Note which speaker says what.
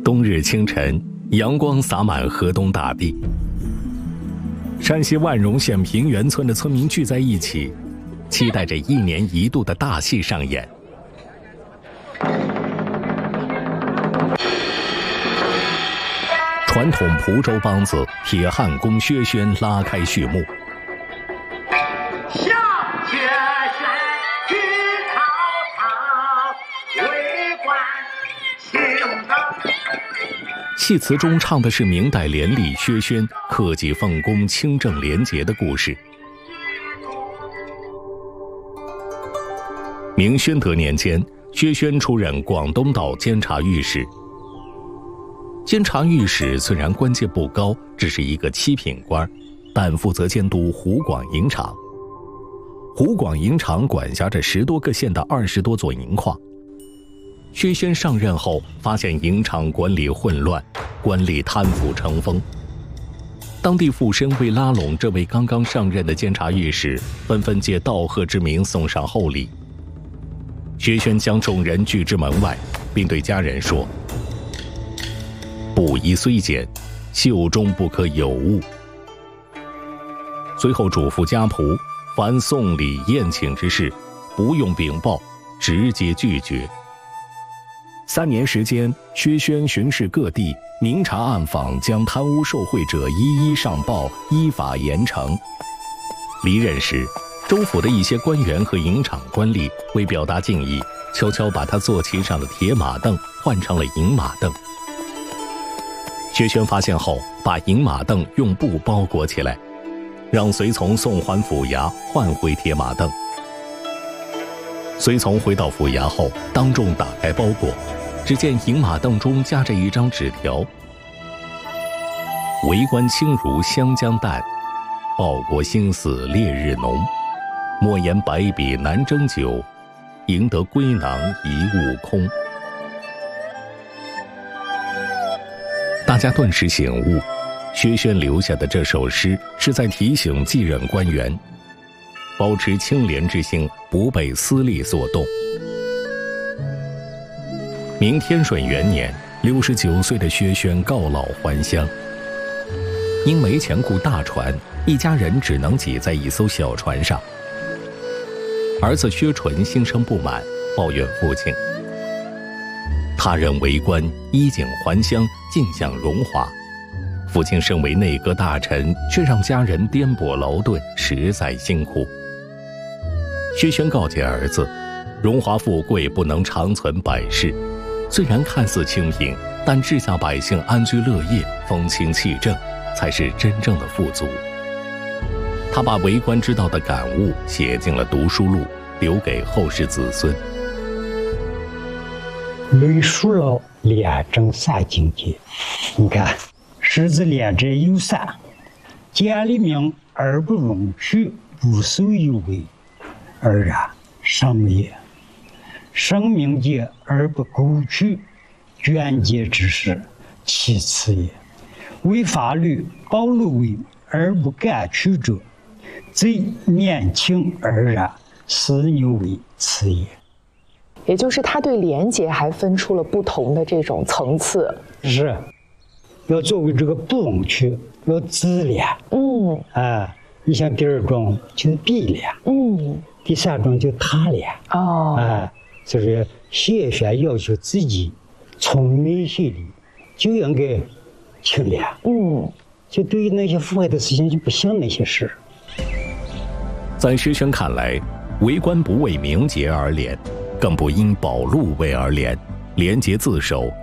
Speaker 1: 冬日清晨，阳光洒满河东大地。山西万荣县平原村的村民聚在一起，期待着1年1度的大戏上演。传统蒲州梆子铁汉宫薛轩拉开序幕。
Speaker 2: 向薛轩去操场，为官行德。
Speaker 1: 戏词中唱的是明代廉吏薛轩克己奉公、清正廉洁的故事。明宣德年间，薛轩出任广东道监察御史。监察御史虽然官阶不高，只是一个7品官，但负责监督湖广银厂。湖广银厂管辖着10多个县的20多座银矿。薛轩上任后，发现银厂管理混乱，官吏贪腐成风。当地富绅为拉拢这位刚刚上任的监察御史，纷纷借道贺之名送上厚礼。薛轩将众人拒之门外，并对家人说：“布衣虽简，袖中不可有误。”随后嘱咐家仆，凡送礼宴请之事，不用禀报，直接拒绝。3年时间，薛轩巡视各地，明察暗访，将贪污受贿者一一上报，依法严惩。离任时，州府的一些官员和银厂官吏为表达敬意，悄悄把他坐骑上的铁马凳换成了银马凳。薛轩发现后，把银马凳用布包裹起来，让随从送还府衙，换回铁马凳。随从回到府衙后，当众打开包裹，只见银马凳中夹着一张纸条：“为官清如湘江淡，报国兴死烈日浓。莫言百笔难征九，赢得归囊一物空。”大家顿时醒悟，薛轩留下的这首诗是在提醒继任官员，保持清廉之心，不被私利所动。明天顺元年，69岁的薛轩告老还乡。因没钱雇大船，一家人只能挤在一艘小船上。儿子薛纯心生不满，抱怨父亲。他人为官，衣锦还乡，尽享荣华。父亲身为内阁大臣，却让家人颠簸劳顿，实在辛苦。薛轩告诫儿子，荣华富贵不能长存百世，虽然看似清贫，但治下百姓安居乐业，风清气正，才是真正的富足。他把为官之道的感悟写进了读书录，留给后世子孙。
Speaker 3: 论述了廉政3境界，你看，狮子廉者有3：见利名而不容取，不受有为；2生也；生名节而不苟取，捐节之事，其次也；为法律保路为而不敢取者，贼年轻而私有为，此也。
Speaker 4: 也就是他对廉洁还分出了不同的这种层次，
Speaker 3: 是要作为这个不容取，要自廉。你像第2种就是必廉，第3种就他廉。就是薛轩要求自己从内心里就应该清廉，就对于那些腐败的事情就不想那些事。
Speaker 1: 在薛轩看来，为官不为名节而廉，更不因保禄位而廉，廉洁自守，